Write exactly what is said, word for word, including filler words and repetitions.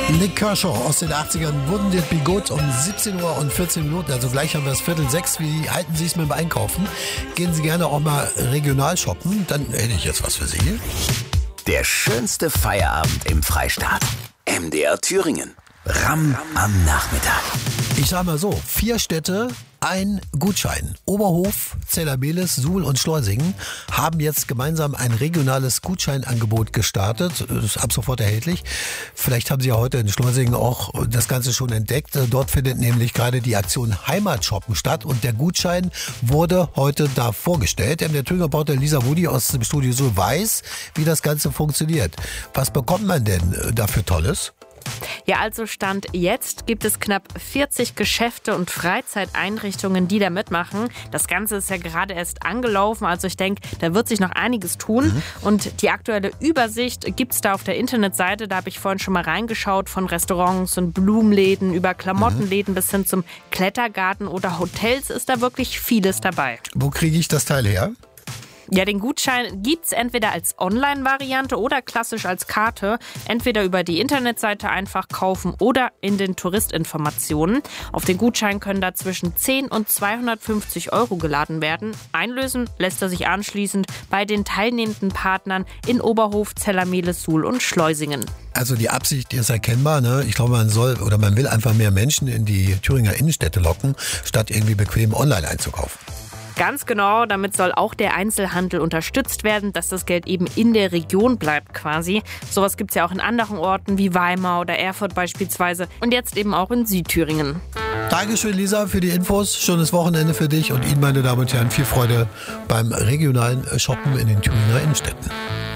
Nick Kershaw aus den achtzigern, Wouldn't It Be Good um siebzehn Uhr und vierzehn Minuten, also gleich haben wir das Viertel sechs. Wie halten Sie es mit dem Einkaufen? Gehen Sie gerne auch mal regional shoppen? Dann hätte ich jetzt was für Sie. Der schönste Feierabend im Freistaat. M D R Thüringen. Ramm am Nachmittag. Ich sag mal so, vier Städte, ein Gutschein. Oberhof, Zella-Mehlis, Suhl und Schleusingen haben jetzt gemeinsam ein regionales Gutscheinangebot gestartet. Das ist ab sofort erhältlich. Vielleicht haben Sie ja heute in Schleusingen auch das Ganze schon entdeckt. Dort findet nämlich gerade die Aktion Heimatshoppen statt und der Gutschein wurde heute da vorgestellt. Der Thüringer-Reporter Lisa Wudi aus dem Studio Suhl weiß, wie das Ganze funktioniert. Was bekommt man denn dafür Tolles? Ja, also Stand jetzt gibt es knapp vierzig Geschäfte und Freizeiteinrichtungen, die da mitmachen. Das Ganze ist ja gerade erst angelaufen, also ich denke, da wird sich noch einiges tun. Mhm. Und die aktuelle Übersicht gibt's da auf der Internetseite, da habe ich vorhin schon mal reingeschaut, von Restaurants und Blumenläden über Klamottenläden mhm. bis hin zum Klettergarten oder Hotels ist da wirklich vieles dabei. Wo kriege ich das Teil her? Ja, den Gutschein gibt's entweder als Online-Variante oder klassisch als Karte. Entweder über die Internetseite einfach kaufen oder in den Touristinformationen. Auf den Gutschein können da zwischen zehn und zweihundertfünfzig Euro geladen werden. Einlösen lässt er sich anschließend bei den teilnehmenden Partnern in Oberhof, Zella-Mehlis, Suhl und Schleusingen. Also die Absicht ist erkennbar, ne? Ich glaube, man soll oder man will einfach mehr Menschen in die Thüringer Innenstädte locken, statt irgendwie bequem online einzukaufen. Ganz genau, damit soll auch der Einzelhandel unterstützt werden, dass das Geld eben in der Region bleibt quasi. Sowas gibt es ja auch in anderen Orten wie Weimar oder Erfurt beispielsweise und jetzt eben auch in Südthüringen. Dankeschön, Lisa, für die Infos. Schönes Wochenende für dich und Ihnen, meine Damen und Herren, viel Freude beim regionalen Shoppen in den Thüringer Innenstädten.